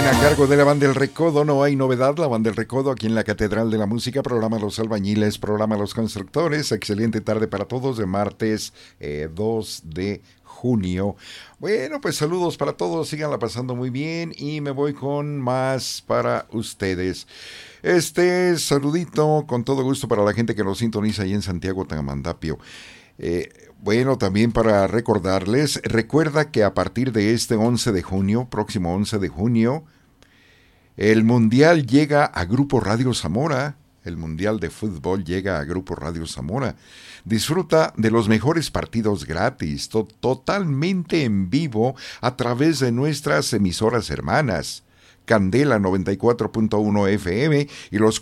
a cargo de la Banda El Recodo. No hay novedad, la Banda El Recodo aquí en la Catedral de la Música. Programa Los Albañiles, programa Los Constructores. Excelente tarde para todos de martes 2 de junio. Bueno, pues saludos para todos, síganla pasando muy bien y me voy con más para ustedes. Saludito con todo gusto para la gente que nos sintoniza ahí en Santiago Tagamandapio. Bueno, también para recordarles, recuerda que a partir de este 11 de junio, próximo 11 de junio, el Mundial llega a Grupo Radio Zamora. El Mundial de Fútbol llega a Grupo Radio Zamora. Disfruta de los mejores partidos gratis, totalmente en vivo a través de nuestras emisoras hermanas. Candela 94.1 FM y los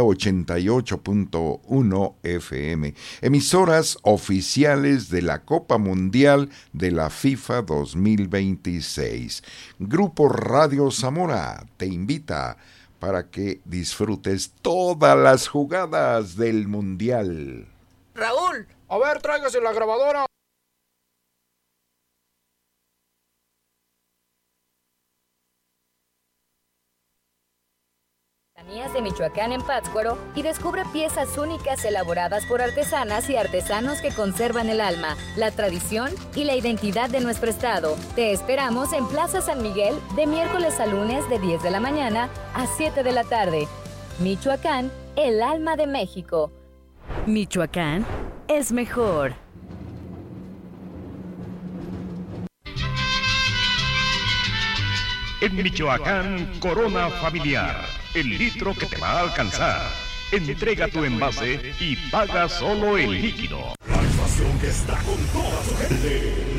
4088.1 FM. Emisoras oficiales de la Copa Mundial de la FIFA 2026. Grupo Radio Zamora te invita para que disfrutes todas las jugadas del Mundial. Raúl, a ver, tráigase la grabadora. De Michoacán en Pátzcuaro y descubre piezas únicas elaboradas por artesanas y artesanos que conservan el alma, la tradición y la identidad de nuestro estado. Te esperamos en Plaza San Miguel de miércoles a lunes de 10 de la mañana a 7 de la tarde. Michoacán, el alma de México. Michoacán es mejor. En Michoacán, Corona Familiar, el litro que te va a alcanzar. Entrega tu envase y paga solo el líquido. La estación que está con toda su gente.